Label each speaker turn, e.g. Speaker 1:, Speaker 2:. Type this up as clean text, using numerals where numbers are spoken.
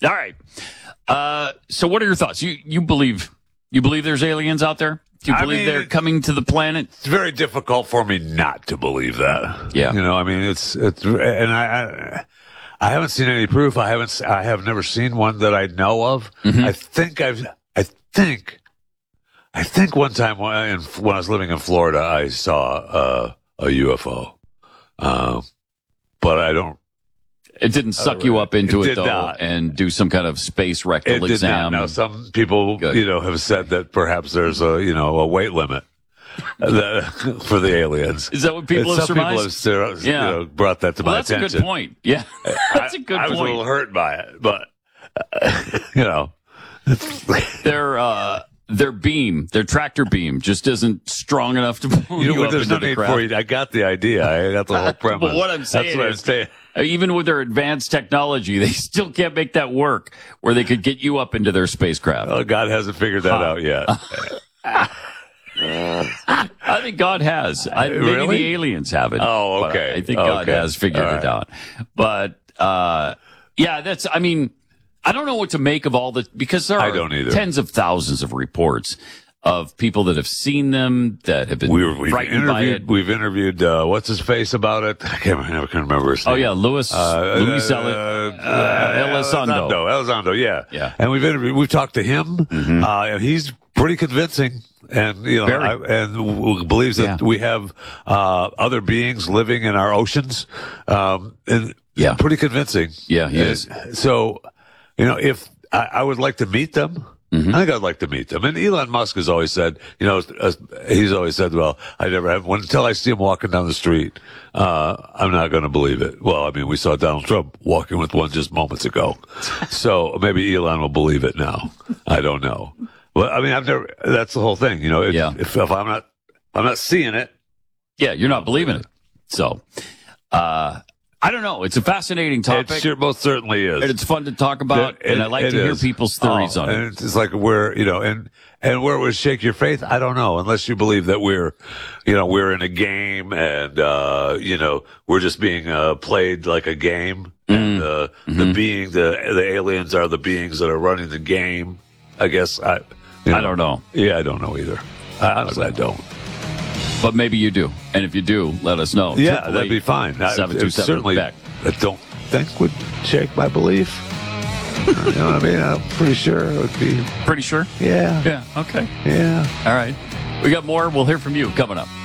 Speaker 1: All right. So what are your thoughts? You believe there's aliens out there? Do you believe they're coming to the planet?
Speaker 2: It's very difficult for me not to believe that.
Speaker 1: Yeah.
Speaker 2: It's and I haven't seen any proof. I have never seen one that I know of.
Speaker 1: Mm-hmm.
Speaker 2: I think one time when I was living in Florida, I saw a UFO. But I don't.
Speaker 1: It didn't suck you up into it though,
Speaker 2: not.
Speaker 1: And do some kind of space rectal
Speaker 2: It did
Speaker 1: exam.
Speaker 2: not. Now, some people, have said that perhaps there's a weight limit for the aliens.
Speaker 1: Is that what people have surmised?
Speaker 2: Some people have brought that to my attention.
Speaker 1: That's a good point. Yeah, that's a good point.
Speaker 2: I was a little hurt by it, but
Speaker 1: their beam, their tractor beam, just isn't strong enough to pull you up
Speaker 2: there's
Speaker 1: into
Speaker 2: no
Speaker 1: the
Speaker 2: need
Speaker 1: craft.
Speaker 2: for you. I got the idea. I got the whole premise.
Speaker 1: But what I'm saying is, even with their advanced technology, they still can't make that work where they could get you up into their spacecraft.
Speaker 2: Oh, God hasn't figured that out yet.
Speaker 1: I think God has. Maybe
Speaker 2: Really?
Speaker 1: the aliens haven't.
Speaker 2: Oh, okay.
Speaker 1: I think God has figured it out. But, that's, I don't know what to make of all the, because there are tens of thousands of reports of people that have seen them, that have been frightened by it.
Speaker 2: We've interviewed, what's his face about it? I can't remember his name.
Speaker 1: Oh, yeah, Luis Elizondo.
Speaker 2: Elizondo, yeah. And we've talked to him. Mm-hmm. He's pretty convincing. And, and believes that we have, other beings living in our oceans. Pretty convincing. Yeah, he is. So, if I would like to meet them, I think I'd like to meet them. And Elon Musk has always said, he's always said, well, I never have one until I see him walking down the street. I'm not going to believe it. Well, we saw Donald Trump walking with one just moments ago. So maybe Elon will believe it now. I don't know. Well, that's the whole thing. If I'm not seeing it.
Speaker 1: Yeah, you're not believing it. So, I don't know. It's a fascinating topic.
Speaker 2: It sure most certainly is.
Speaker 1: And it's fun to talk about. And I like to hear people's theories on it.
Speaker 2: And it's like and where it would shake your faith, I don't know, unless you believe that we're in a game and, we're just being, played like a game. And, the aliens are the beings that are running the game. I guess I don't know. Yeah, I don't know either. Honestly, I don't.
Speaker 1: But maybe you do. And if you do, let us know.
Speaker 2: Yeah, that'd be fine.
Speaker 1: 727
Speaker 2: certainly,
Speaker 1: back.
Speaker 2: I don't think would shake my belief. You know what I mean? I'm pretty sure it would be.
Speaker 1: Pretty sure?
Speaker 2: Yeah.
Speaker 1: Yeah, okay.
Speaker 2: Yeah.
Speaker 1: All right. We got more. We'll hear from you coming up.